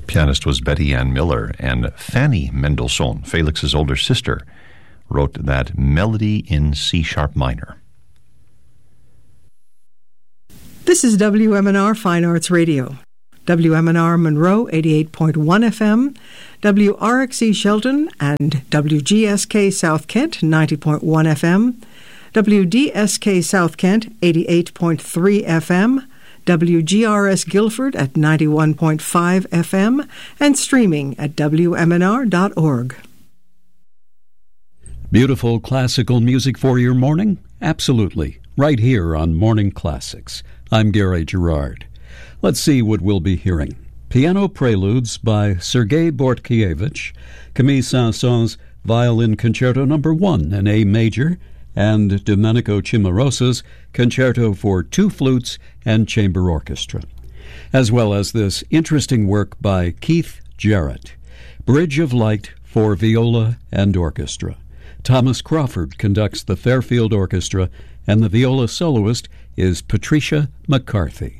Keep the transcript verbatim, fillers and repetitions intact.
pianist was Betty Ann Miller, and Fanny Mendelssohn, Felix's older sister, wrote that melody in C-sharp minor. This is W M N R Fine Arts Radio. W M N R Monroe eighty-eight point one F M, W R X E Shelton and W G S K South Kent ninety point one F M, W D S K South Kent eighty-eight point three F M, W G R S Guilford at ninety-one point five F M, and streaming at W M N R dot org. Beautiful classical music for your morning? Absolutely. Right here on Morning Classics. I'm Gary Gerard. Let's see what we'll be hearing. Piano Preludes by Sergei Bortkievich, Camille Saint-Saëns Violin Concerto Number one in A major, and Domenico Cimarosa's Concerto for Two Flutes and Chamber Orchestra, as well as this interesting work by Keith Jarrett, Bridge of Light for Viola and Orchestra. Thomas Crawford conducts the Fairfield Orchestra, and the viola soloist is Patricia McCarthy.